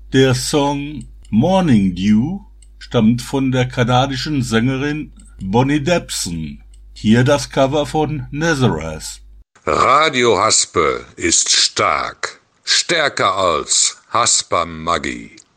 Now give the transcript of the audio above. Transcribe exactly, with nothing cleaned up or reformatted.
Der Song Morning Dew stammt von der kanadischen Sängerin Bonnie Debson. Hier das Cover von Nazareth. Radio Haspe ist stark, stärker als Hasper Maggi.